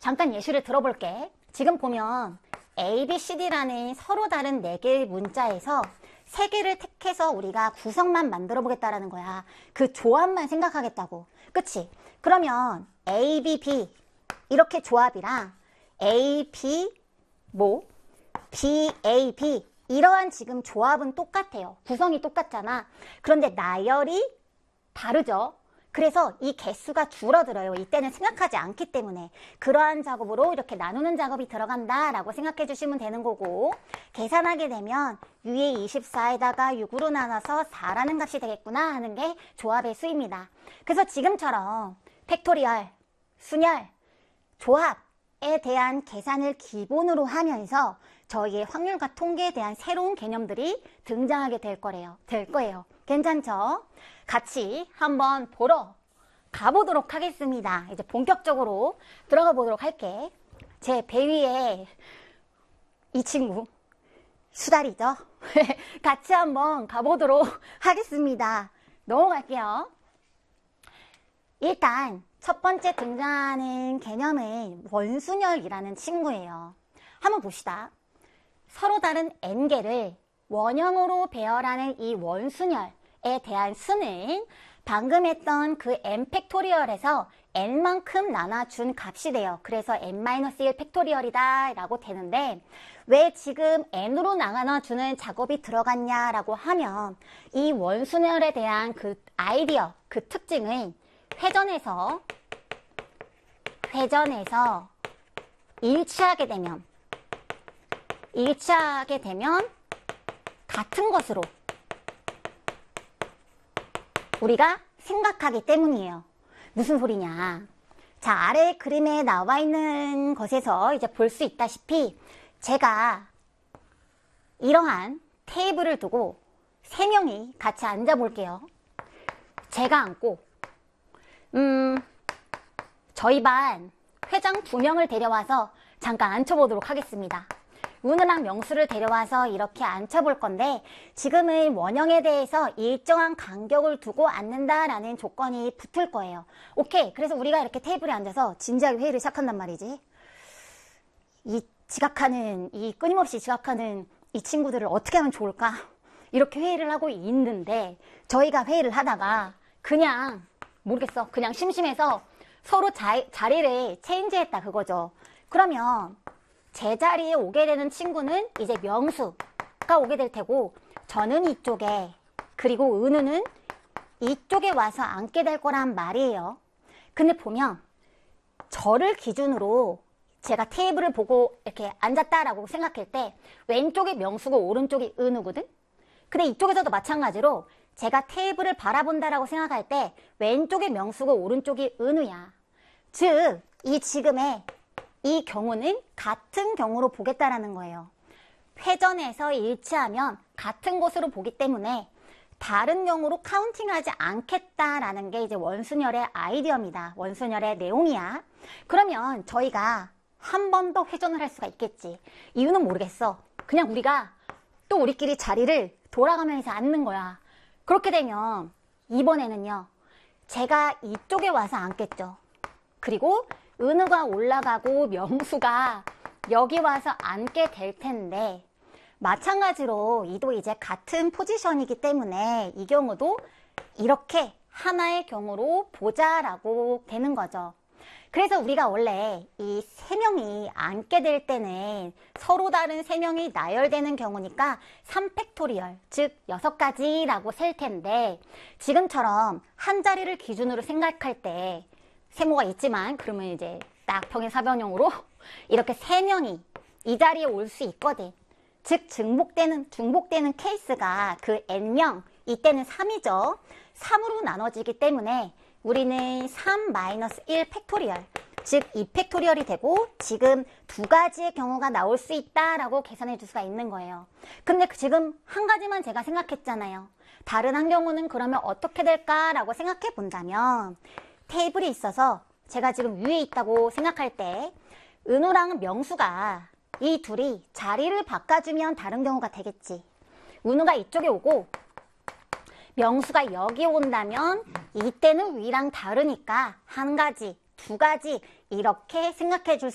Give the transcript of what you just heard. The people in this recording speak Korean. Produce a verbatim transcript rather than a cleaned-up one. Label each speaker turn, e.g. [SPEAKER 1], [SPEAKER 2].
[SPEAKER 1] 잠깐 예시를 들어볼게. 지금 보면 A, B, C, D라는 서로 다른 네 개의 문자에서 세 개를 택해서 우리가 구성만 만들어 보겠다라는 거야. 그 조합만 생각하겠다고. 그치? 그러면 A, B, B 이렇게 조합이랑 A, B, 뭐? B, A, B 이러한 지금 조합은 똑같아요. 구성이 똑같잖아. 그런데 나열이 다르죠. 그래서 이 개수가 줄어들어요. 이때는 생각하지 않기 때문에. 그러한 작업으로 이렇게 나누는 작업이 들어간다라고 생각해 주시면 되는 거고, 계산하게 되면 위에 이십사에다가 육으로 나눠서 사라는 값이 되겠구나 하는 게 조합의 수입니다. 그래서 지금처럼 팩토리얼, 순열, 조합에 대한 계산을 기본으로 하면서 저희의 확률과 통계에 대한 새로운 개념들이 등장하게 될 거래요. 될 거예요. 괜찮죠? 같이 한번 보러 가보도록 하겠습니다. 이제 본격적으로 들어가 보도록 할게. 제 배 위에 이 친구 수달이죠. 같이 한번 가보도록 하겠습니다. 넘어갈게요. 일단 첫 번째 등장하는 개념은 원순열이라는 친구예요. 한번 봅시다. 서로 다른 n개를 원형으로 배열하는 이 원순열에 대한 수는 방금 했던 그 n 팩토리얼에서 n만큼 나눠준 값이 돼요. 그래서 n-일 팩토리얼이다 라고 되는데, 왜 지금 n으로 나눠주는 작업이 들어갔냐라고 하면 이 원순열에 대한 그 아이디어, 그 특징은 회전해서 회전해서 일치하게 되면 일치하게 되면 같은 것으로 우리가 생각하기 때문이에요. 무슨 소리냐? 자, 아래 그림에 나와 있는 것에서 이제 볼 수 있다시피 제가 이러한 테이블을 두고 세 명이 같이 앉아 볼게요. 제가 앉고 음 저희 반 회장 두 명을 데려와서 잠깐 앉혀보도록 하겠습니다. 은우랑 명수를 데려와서 이렇게 앉혀볼 건데, 지금은 원형에 대해서 일정한 간격을 두고 앉는다라는 조건이 붙을 거예요. 오케이. 그래서 우리가 이렇게 테이블에 앉아서 진지하게 회의를 시작한단 말이지. 이 지각하는, 이 끊임없이 지각하는 이 친구들을 어떻게 하면 좋을까? 이렇게 회의를 하고 있는데, 저희가 회의를 하다가 그냥 모르겠어. 그냥 심심해서 서로 자, 자리를 체인지했다 그거죠. 그러면 제 자리에 오게 되는 친구는 이제 명수가 오게 될 테고, 저는 이쪽에, 그리고 은우는 이쪽에 와서 앉게 될 거란 말이에요. 근데 보면 저를 기준으로 제가 테이블을 보고 이렇게 앉았다라고 생각할 때 왼쪽이 명수고 오른쪽이 은우거든? 근데 이쪽에서도 마찬가지로 제가 테이블을 바라본다라고 생각할 때 왼쪽이 명수고 오른쪽이 은우야. 즉, 이 지금의 이 경우는 같은 경우로 보겠다라는 거예요. 회전해서 일치하면 같은 곳으로 보기 때문에 다른 경우로 카운팅하지 않겠다라는 게 이제 원순열의 아이디어입니다. 원순열의 내용이야. 그러면 저희가 한 번 더 회전을 할 수가 있겠지. 이유는 모르겠어. 그냥 우리가 또 우리끼리 자리를 돌아가면서 앉는 거야. 그렇게 되면 이번에는요, 제가 이쪽에 와서 앉겠죠. 그리고 은우가 올라가고 명수가 여기 와서 앉게 될 텐데, 마찬가지로 이도 이제 같은 포지션이기 때문에 이 경우도 이렇게 하나의 경우로 보자라고 되는 거죠. 그래서 우리가 원래 이 세 명이 앉게 될 때는 서로 다른 세 명이 나열되는 경우니까 삼 팩토리얼, 즉 여섯 가지라고 셀 텐데, 지금처럼 한 자리를 기준으로 생각할 때 세모가 있지만, 그러면 이제 딱 평행사변형으로 이렇게 세 명이 이 자리에 올 수 있거든. 즉 중복되는 중복되는 케이스가 그 n명, 이때는 삼이죠. 삼으로 나눠지기 때문에 우리는 삼 마이너스 일 팩토리얼, 즉 이 팩토리얼이 되고 지금 두 가지의 경우가 나올 수 있다라고 계산해 줄 수가 있는 거예요. 근데 지금 한 가지만 제가 생각했잖아요. 다른 한 경우는 그러면 어떻게 될까라고 생각해 본다면, 테이블이 있어서 제가 지금 위에 있다고 생각할 때 은우랑 명수가 이 둘이 자리를 바꿔주면 다른 경우가 되겠지. 은우가 이쪽에 오고 명수가 여기 온다면 이때는 위랑 다르니까 한 가지, 두 가지 이렇게 생각해 줄